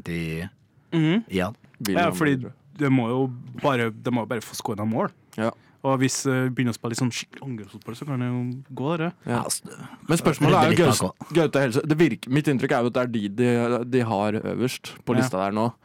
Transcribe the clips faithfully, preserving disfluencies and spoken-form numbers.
interessant i mm-hmm. ja. ja, fordi det må jo bare, det må bare få skåre noen mål. Ja. Og hvis vi uh, begynner å spille litt sånn skikkelig angrepsfotball, så kan det jo gå der. Ja. Men spørsmålet er jo Gaute, Gaute Helse. Det virker, mitt inntrykk er jo at det er de de, de har øverst på lista ja. der nå.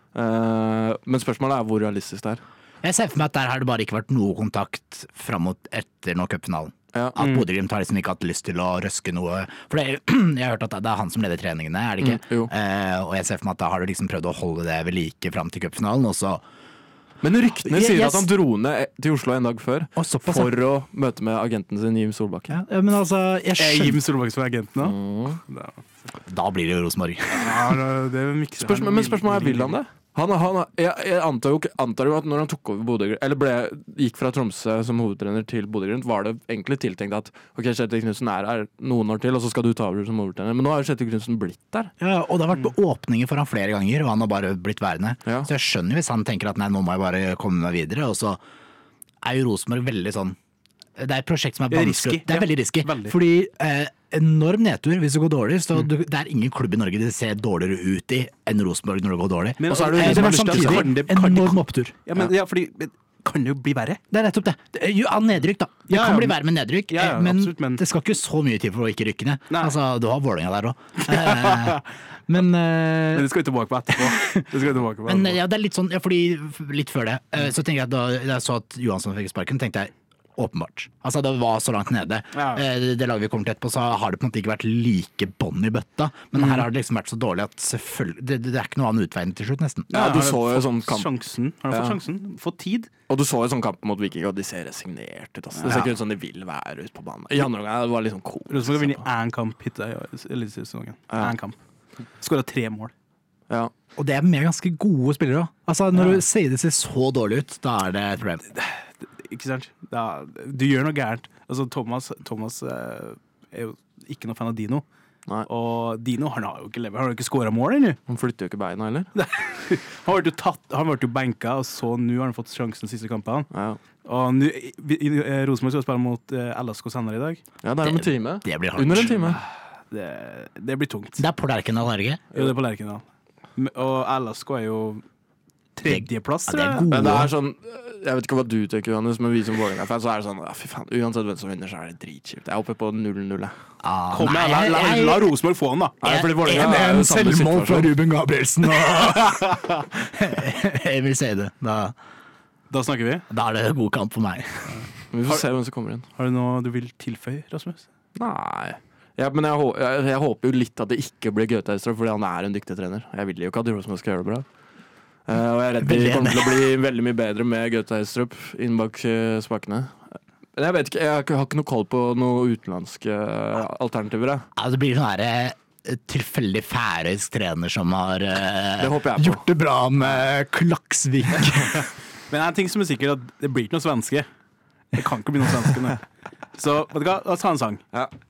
Uh, men spørsmålet er hvor realistisk det er. Jeg ser for meg at der har det bare ikke vært noe kontakt fram mot etter nå cupfinalen. Ja. At Bodø-Glimt har liksom ikke hatt lyst til å røske noe. For det, jeg har hørt at det er han som leder treningene, er det ikke? Mm, eh, og jeg ser for meg at da har du liksom prøvd å holde det ved like fram til cupfinalen, og så Men ryktene sier yes. at han dro ned til Oslo en dag før oh, for å møte med agenten sin Jim Solbakken. Ja, men altså, jeg skjønner... Er Jim Solbakken som er agenten da? Mm. Da. Da blir det jo Rosenborg. Ja, det er Spørsmål, men spørsmålet er, vil han det? Han, han, jeg, jeg antar, jo, antar jo at når han tok over Bodø Eller ble, gikk fra Tromsø som hovedtrener til Bodø-Glimt, var det egentlig tiltenkt at ok, Kjetil Knutsen er her noen år til, og så skal du ta over som hovedtrener. Men nå har jo Kjetil Knutsen blitt der. Ja, og det har vært på åpninger for han flere ganger, og han har bare blitt værende. Ja. Så jeg skjønner hvis han tenker at nei, nå må jeg bare komme meg videre, og så er jo Rosenborg veldig sånn Det er et prosjekt som er vanskelig. Det er veldig risky. Veldig. Fordi eh, enorm nedtur hvis det går dårlig. Så mm. du, det er ingen klubb i Norge det ser dårligere ut i enn Rosenborg når det går dårlig. Men, og så er det, eh, det er samtidig kan det, kan enorm det, opptur. Ja, men, ja, fordi kan det jo bli verre? Det er nettopp det. det jo, ja, nedrykk, da. Det ja, kan ja, bli verre med nedrykk, ja, ja, men, absolutt, men det skal ikke så mye til for å ikke rykke ned. Altså, du har Vålerenga der òg. eh, men, eh, men det skal vi tilbake på etterpå. Det skal vi tilbake på etterpå. Men ja, det er litt sånn, ja, fordi litt før det, eh, så tenker jeg at da jeg så at Johansson fikk sparken, tenkte jeg åpenbart. Altså det var så langt nede. Ja. Eh, det laget vi kommer til etterpå, så har det på en måte ikke vært like bånd i bøtta, men mm. her har det liksom vært så dårlig at selvfølgelig, det, det er ikke noe annen utvei til slutt nesten. Ja, du så jo sånn kamp. Sjansen. Har du ja. fått sjansen? Fått tid? Og du så jo sånn kamp mot Viking, og de ser resignert ut. Altså. Det ser ikke ut som de vil være ute på banen. I andre omgang det var litt sånn cool. Rosenborg vinner én kamp hittil i elitesesongen. Én kamp. Skåret tre mål. Ja. Og det er med ganske gode spillere. Altså når ja. du sier det ser så dårlig ut, da er det et problem. Ikke sant? Da, du gjør noe gærent. Altså, Thomas, Thomas eh, er jo ikke noe fan av Dino. Nei. Og Dino han har jo ikke levet. Han har jo ikke skåret mål ennå. Han flytter jo ikke beina heller. han ble jo tatt, han ble jo benka, og så nå har han fått sjansen de siste kampene. Ja. Og nå, Rosenborg skal spille mot eh, L S K Senere i dag. Ja, det er om en time. Det blir hardt. Under en time. Det, det blir tungt. Det er på Lerkendal, er det ikke? Jo, det er på Lerkendal. Og L S K er jo tredjeplass, tror jeg. Ja, det er men det er sånn, jeg vet ikke hva du tenker, Johannes, men vi som Vålerenga-fans, så er det sånn, ja, fy faen, uansett hvem som vinner, så er det dritkjipt. Jeg er oppe på null null. Ah, Kom igjen, la, la, la Rosenborg få den, da. En, en selvmål fra Ruben Gabrielsen, og jeg vil si det. Da, da snakker vi. Da er det god kamp for meg. Vi får har, se hvem som kommer inn. Har du noe du vil tilføye, Rasmus? Nei. Ja, men jeg, jeg, jeg håper jo litt at det ikke blir Gaute Eistrup, fordi han er en dyktig trener. Jeg vil jo ikke at Rosenborg skal gjøre det bra. Uh, og jeg er redd vi kommer til å bli veldig mye bedre med Gaute Eistrup inn bak uh, spakene. Men jeg vet ikke, jeg har ikke, har ikke noe koll på noen utenlandske uh, alternativer. Jeg. Ja, det blir sånn her uh, tilfeldig færøysk trener som har uh, det gjort det bra med Klaksvik. Men en ting som er sikkert, at det blir ikke noe svenske. Det kan ikke bli noe svenske nå. Så vet du hva, la oss ta en sang. Ja.